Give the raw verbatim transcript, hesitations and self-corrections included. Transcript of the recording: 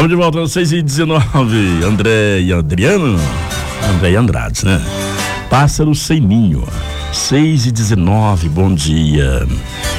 Estamos de volta às seis e dezenove. André e Adriano. André e Andrade, né? Pássaro sem ninho. seis e dezenove, bom dia.